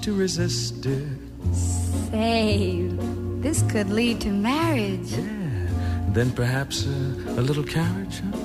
to resist, dear. Say, this could lead to marriage. Yeah, then perhaps a little carriage, huh?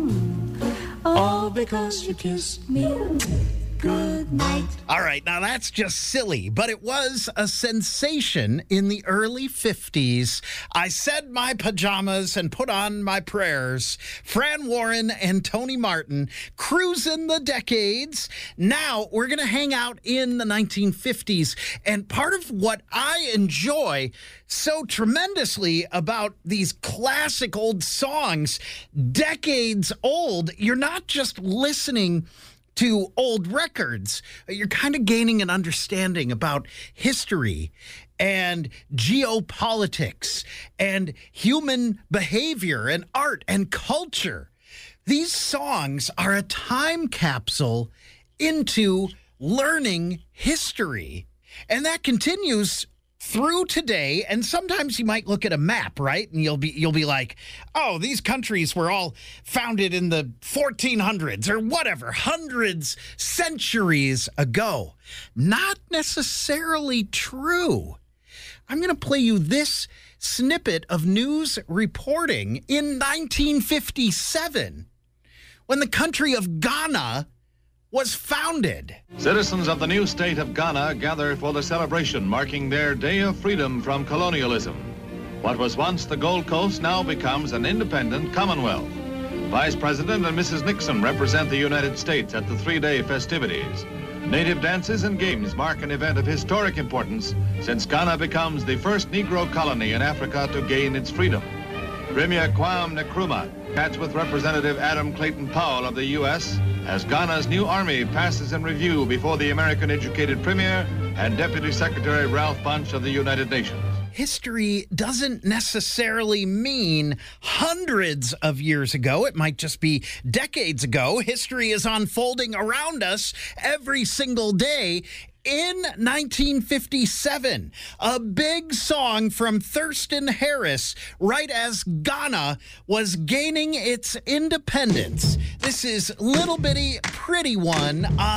All because you kissed me. Good night. All right, now that's just silly, but it was a sensation in the early 50s. I said my pajamas and put on my prayers. Fran Warren and Tony Martin cruising the decades. Now we're going to hang out in the 1950s. And part of what I enjoy so tremendously about these classic old songs, decades old, you're not just listening to old records. You're kind of gaining an understanding about history and geopolitics and human behavior and art and culture. These songs are a time capsule into learning history. And that continues through today, and sometimes you might look at a map, right? And you'll be like, oh, these countries were all founded in the 1400s or whatever, hundreds, centuries ago. Not necessarily true. I'm going to play you this snippet of news reporting in 1957 when the country of Ghana was founded. Citizens of the new state of Ghana gather for the celebration marking their Day of Freedom from colonialism. What was once the Gold Coast now becomes an independent Commonwealth. Vice President and Mrs. Nixon represent the United States at the three-day festivities. Native dances and games mark an event of historic importance since Ghana becomes the first Negro colony in Africa to gain its freedom. Premier Kwame Nkrumah chats with Representative Adam Clayton Powell of the U.S. as Ghana's new army passes in review before the American-educated Premier and Deputy Secretary Ralph Bunche of the United Nations. History doesn't necessarily mean hundreds of years ago. It might just be decades ago. History is unfolding around us every single day. In 1957, a big song from Thurston Harris, right as Ghana was gaining its independence. This is Little Bitty Pretty One on